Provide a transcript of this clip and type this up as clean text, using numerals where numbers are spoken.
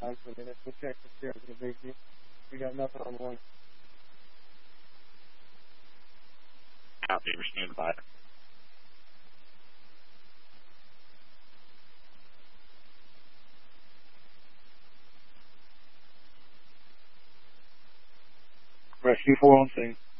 time for a minute. We'll check the stairs in the basement. We got nothing on one. Copy, we're standing by. Rescue 4 on scene.